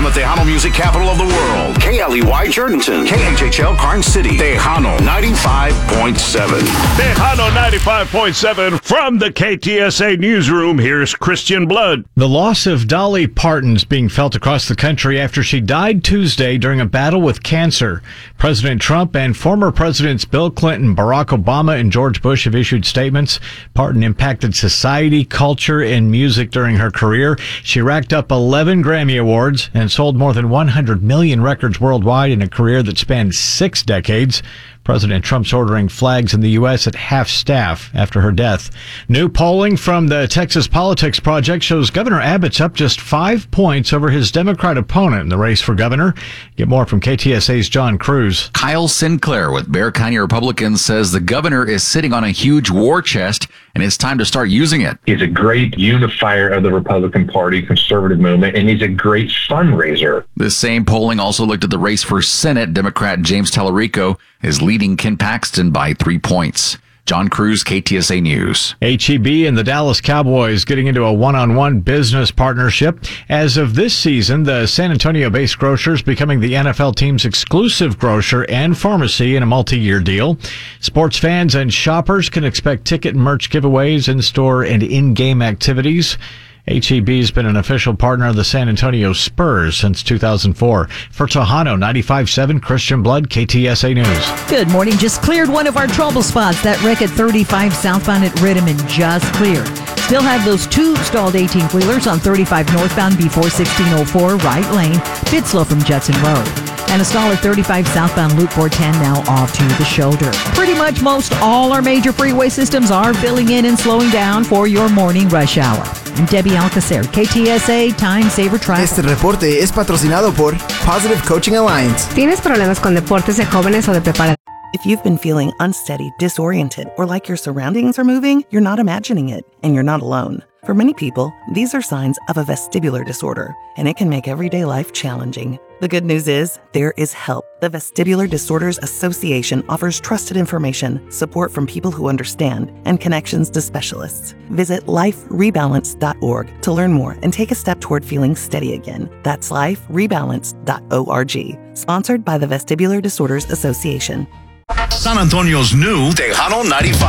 the Tejano music capital of the world. KLEY Jordanton. KHHL Karnes City. Tejano 95.7. Tejano 95.7 from the KTSA newsroom. Here's Christian Blood. The loss of Dolly Parton's being felt across the country after she died Tuesday during a battle with cancer. President Trump and former Presidents Bill Clinton, Barack Obama, and George Bush have issued statements. Parton impacted society, culture, and music during her career. She racked up 11 Grammy Awards and sold more than 100 million records worldwide in a career that spanned 6 decades. President Trump's ordering flags in the U.S. at half staff after her death. New polling from the Texas Politics Project shows Governor Abbott's up just 5 points over his Democrat opponent in the race for governor. Get more from KTSA's John Cruz. Kyle Sinclair with Bexar County Republicans says the governor is sitting on a huge war chest and it's time to start using it. He's a great unifier of the Republican Party, conservative movement, and he's a great fundraiser. This same polling also looked at the race for Senate. Democrat James Tallarico is leading Ken Paxton by 3 points. John Cruz, KTSA News. H-E-B and the Dallas Cowboys getting into a one-on-one business partnership. As of this season, the San Antonio-based grocers becoming the NFL team's exclusive grocer and pharmacy in a multi-year deal. Sports fans and shoppers can expect ticket and merch giveaways, in-store and in-game activities. H-E-B has been an official partner of the San Antonio Spurs since 2004. For Tejano 95.7, Christian Blood, KTSA News. Good morning. Just cleared one of our trouble spots. That wreck at 35 southbound at Rittiman just cleared. Still have those 2 stalled 18-wheelers on 35 northbound before 1604 right lane. Bit slow from Judson Road. And a stall at 35 southbound Loop 410 now off to the shoulder. Pretty much most all our major freeway systems are filling in and slowing down for your morning rush hour. I'm Debbie Alcacer, KTSA Time Saver Traffic. Este reporte es patrocinado por Positive Coaching Alliance. ¿Tienes problemas con deportes de jóvenes o de preparación? If you've been feeling unsteady, disoriented, or like your surroundings are moving, you're not imagining it, and you're not alone. For many people, these are signs of a vestibular disorder, and it can make everyday life challenging. The good news is, there is help. The Vestibular Disorders Association offers trusted information, support from people who understand, and connections to specialists. Visit liferebalance.org to learn more and take a step toward feeling steady again. That's liferebalance.org. Sponsored by the Vestibular Disorders Association. San Antonio's new Tejano 95.